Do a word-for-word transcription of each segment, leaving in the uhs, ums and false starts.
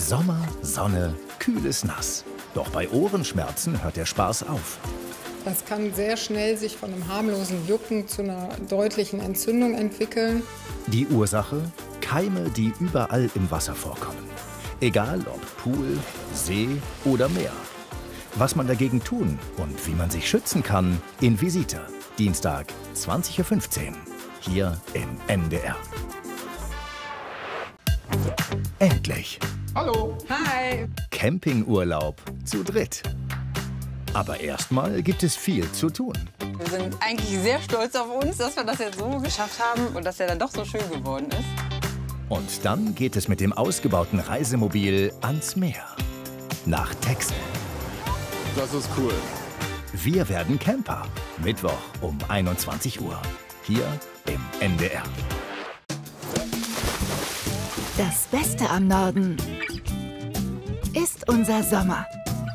Sommer, Sonne, kühles Nass. Doch bei Ohrenschmerzen hört der Spaß auf. Das kann sehr schnell sich von einem harmlosen Jucken zu einer deutlichen Entzündung entwickeln. Die Ursache? Keime, die überall im Wasser vorkommen. Egal ob Pool, See oder Meer. Was man dagegen tun und wie man sich schützen kann, in Visita. Dienstag, zwanzig Uhr fünfzehn. Hier im N D R. Endlich! Hallo! Hi! Campingurlaub zu dritt. Aber erstmal gibt es viel zu tun. Wir sind eigentlich sehr stolz auf uns, dass wir das jetzt so geschafft haben und dass er dann doch so schön geworden ist. Und dann geht es mit dem ausgebauten Reisemobil ans Meer. Nach Texel. Das ist cool. Wir werden Camper. Mittwoch um einundzwanzig Uhr. Hier im N D R. Das Beste am Norden ist unser Sommer.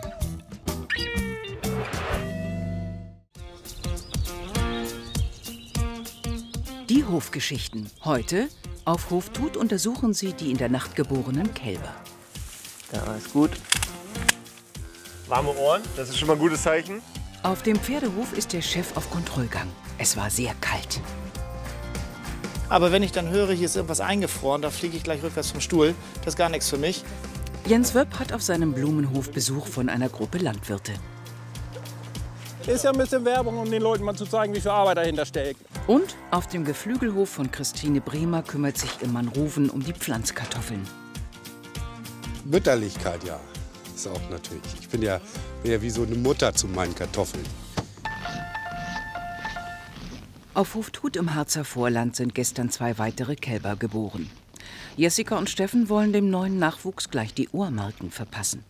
Die Hofgeschichten. Heute auf Hof Tut untersuchen sie die in der Nacht geborenen Kälber. Ja, ist gut. Warme Ohren, das ist schon mal ein gutes Zeichen. Auf dem Pferdehof ist der Chef auf Kontrollgang. Es war sehr kalt. Aber wenn ich dann höre, hier ist irgendwas eingefroren, da fliege ich gleich rückwärts vom Stuhl. Das ist gar nichts für mich. Jens Wöpp hat auf seinem Blumenhof Besuch von einer Gruppe Landwirte. Ist ja ein bisschen Werbung, um den Leuten mal zu zeigen, wie viel Arbeit dahinter steckt. Und auf dem Geflügelhof von Christine Bremer kümmert sich ihr Mann Ruven um die Pflanzkartoffeln. Mütterlichkeit, ja. Ist auch natürlich. Ich bin ja, bin ja wie so eine Mutter zu meinen Kartoffeln. Auf Hof Tut im Harzer Vorland sind gestern zwei weitere Kälber geboren. Jessica und Steffen wollen dem neuen Nachwuchs gleich die Ohrmarken verpassen.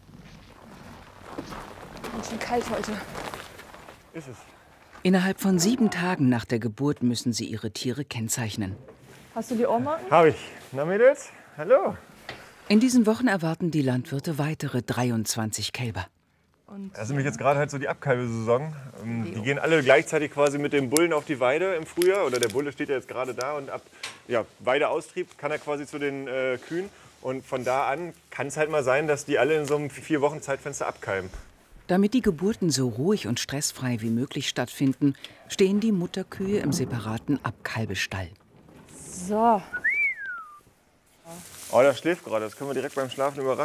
Ganz schön kalt heute. Ist es. Innerhalb von sieben Tagen nach der Geburt müssen sie ihre Tiere kennzeichnen. Hast du die Ohrmarken? Habe ich. Na Mädels, hallo. In diesen Wochen erwarten die Landwirte weitere dreiundzwanzig Kälber. Und, Das ist nämlich jetzt gerade halt so die Abkalbesaison. Die gehen alle gleichzeitig quasi mit dem Bullen auf die Weide im Frühjahr. Oder der Bulle steht ja jetzt gerade da und ab ja, Weideaustrieb kann er quasi zu den äh, Kühen. Und von da an kann es halt mal sein, dass die alle in so einem vier Wochen Zeitfenster abkalben. Damit die Geburten so ruhig und stressfrei wie möglich stattfinden, stehen die Mutterkühe im separaten Abkalbestall. So. Oh, der schläft gerade. Das können wir direkt beim Schlafen überraschen.